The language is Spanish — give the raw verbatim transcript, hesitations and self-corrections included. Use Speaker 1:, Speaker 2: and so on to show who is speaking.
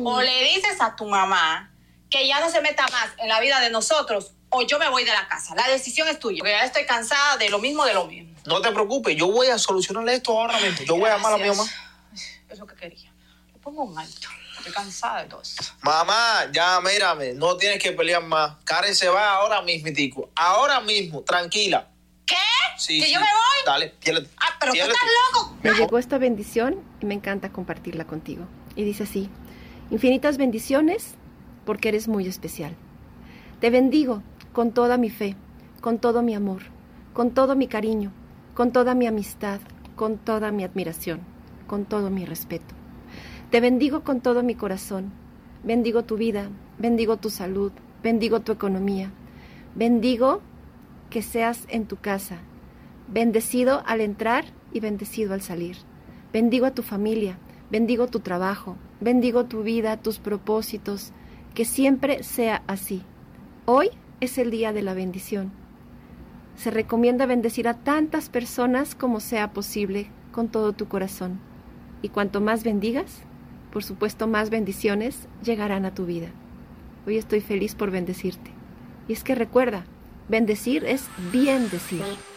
Speaker 1: O le dices a tu mamá que ya no se meta más en la vida de nosotros, o yo me voy de la casa. La decisión es tuya, porque ya estoy cansada de lo mismo, de lo mismo.
Speaker 2: No te preocupes, yo voy a solucionarle esto ahora mismo. Yo voy a llamar a mi mamá.
Speaker 1: Es lo que quería. Le pongo un alto. Estoy cansada de todo esto.
Speaker 2: Mamá, ya mírame, no tienes que pelear más. Karen se va ahora mismitico. Ahora mismo, tranquila.
Speaker 1: ¿Qué?
Speaker 2: Sí,
Speaker 1: ¿Que
Speaker 2: sí.
Speaker 1: yo me voy?
Speaker 2: Dale, piérdete.
Speaker 1: Ah, pero
Speaker 2: piérdete.
Speaker 1: tú estás loco.
Speaker 3: Me llegó esta bendición y me encanta compartirla contigo. Y dice así: infinitas bendiciones porque eres muy especial. Te bendigo con toda mi fe, con todo mi amor, con todo mi cariño, con toda mi amistad, con toda mi admiración, con todo mi respeto. Te bendigo con todo mi corazón. Bendigo tu vida, bendigo tu salud, bendigo tu economía. Bendigo que seas en tu casa, bendecido al entrar y bendecido al salir. Bendigo a tu familia, bendigo tu trabajo, bendigo tu vida, tus propósitos, que siempre sea así. Hoy es el día de la bendición. Se recomienda bendecir a tantas personas como sea posible con todo tu corazón. Y cuanto más bendigas, por supuesto más bendiciones llegarán a tu vida. Hoy estoy feliz por bendecirte. Y es que recuerda, bendecir es bien decir.